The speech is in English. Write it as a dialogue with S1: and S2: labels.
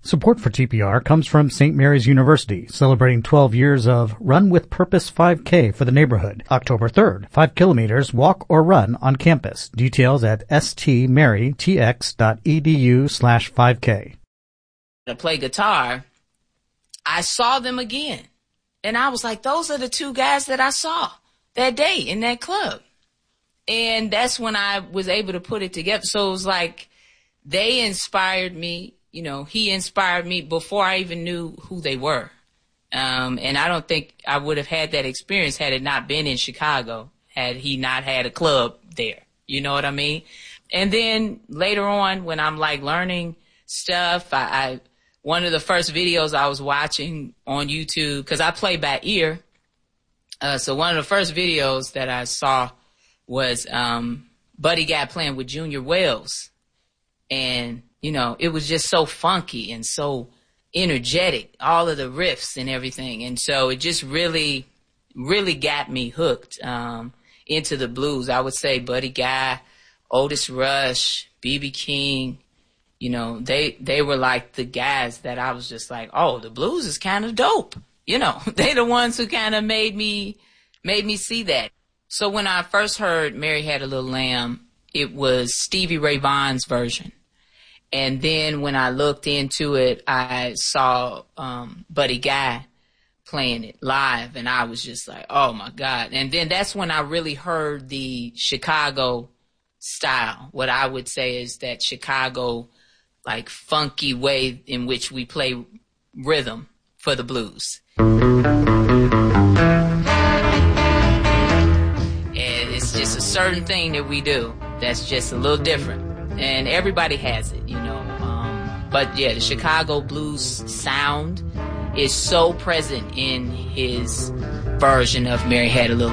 S1: Support for TPR comes from St. Mary's University, celebrating 12 years of Run with Purpose 5K for the neighborhood. October 3rd, 5 kilometers, walk or run on campus. Details at stmarytx.edu/5K.
S2: To play guitar, I saw them again. And I was like, those are the two guys that I saw that day in that club. And that's when I was able to put it together. So it was like they inspired me. You know, he inspired me before I even knew who they were. And I don't think I would have had that experience had it not been in Chicago, had he not had a club there. You know what I mean? And then later on, when I'm like learning stuff, one of the first videos I was watching on YouTube, because I play by ear. So one of the first videos that I saw was Buddy Guy playing with Junior Wells. And you know, it was just so funky and so energetic, all of the riffs and everything. And so it just really, really got me hooked into the blues. I would say Buddy Guy, Otis Rush, B.B. King, you know, they were like the guys that I was just like, oh, the blues is kind of dope. You know, they the ones who kind of made me see that. So when I first heard Mary Had a Little Lamb, it was Stevie Ray Vaughan's version. And then when I looked into it, I saw Buddy Guy playing it live, and I was just like, oh, my God. And then that's when I really heard the Chicago style. What I would say is that Chicago, like, funky way in which we play rhythm for the blues. And it's just a certain thing that we do that's just a little different. And everybody has it, you know. But yeah, the Chicago blues sound is so present in his version of Mary Had a Little